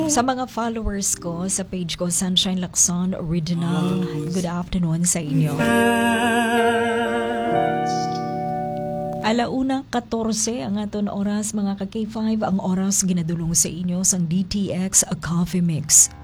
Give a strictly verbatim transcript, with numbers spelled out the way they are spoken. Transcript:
Sa mga followers ko sa page ko Sunshine Lacson Original, good afternoon sa inyo. Alauna fourteen ang aton oras mga ka K five, ang oras ginadulong sa inyo sang D T X Coffee Mix.